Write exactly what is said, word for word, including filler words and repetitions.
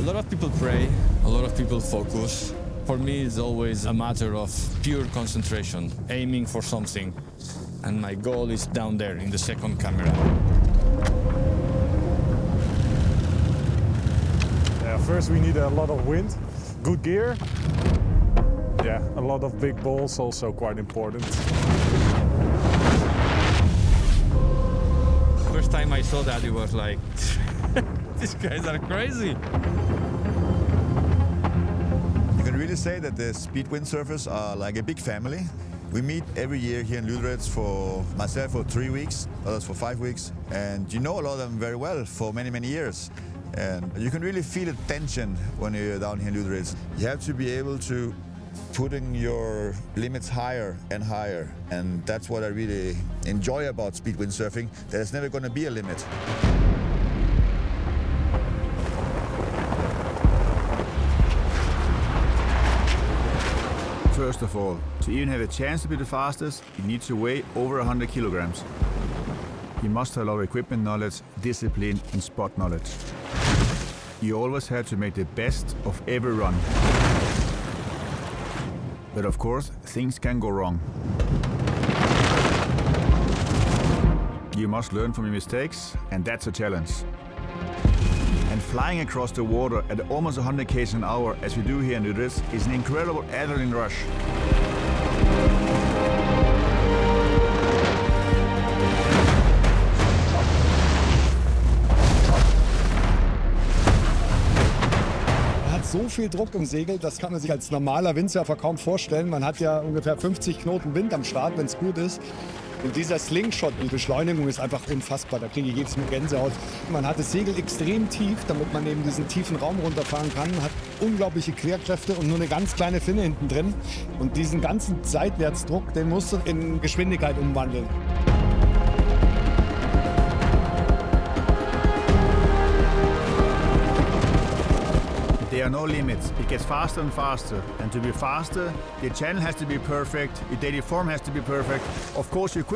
A lot of people pray, a lot of people focus. For me, it's always a matter of pure concentration, aiming for something. And my goal is down there in the second camera. Yeah, first we need a lot of wind, good gear. Yeah, a lot of big balls also quite important. First time I saw that, it was like, these guys are crazy. You can really say that the speed windsurfers are like a big family. We meet every year here in Lüderitz, for myself for three weeks, others for five weeks. And you know a lot of them very well for many, many years. And you can really feel the tension when you're down here in Lüderitz. You have to be able to putting your limits higher and higher. And that's what I really enjoy about speed windsurfing. There's never going to be a limit. First of all, to even have a chance to be the fastest, you need to weigh over one hundred kilograms. You must have a lot of equipment knowledge, discipline and spot knowledge. You always have to make the best of every run. But of course, things can go wrong. You must learn from your mistakes, and that's a challenge. And flying across the water at almost one hundred kilometers an hour, as we do here in Lüderitz, is an incredible adrenaline rush. Man hat so viel Druck im Segel, das kann man sich als normaler Windsurfer kaum vorstellen. Man hat ja ungefähr fünfzig Knoten Wind am Start, wenn es gut ist. Und dieser Slingshot, die Beschleunigung ist einfach unfassbar. Da kriege ich jedes Mal Gänsehaut. Man hat das Segel extrem tief, damit man eben diesen tiefen Raum runterfahren kann. Hat unglaubliche Querkräfte und nur eine ganz kleine Finne hinten drin. Und diesen ganzen Seitwärtsdruck, den musst du in Geschwindigkeit umwandeln. There are no limits. It gets faster and faster. And to be faster, your channel has to be perfect, your daily form has to be perfect. Of course, your